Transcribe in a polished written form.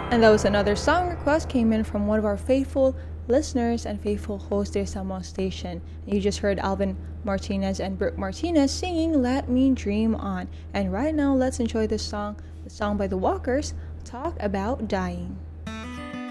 And that was another song request came in from one of our faithful listeners and faithful hosts there sa Mo Station. You just heard Alvin Martinez and Brooke Martinez singing Let Me Dream On. And right now, let's enjoy this song, the song by The Walkers, Talk About Dying.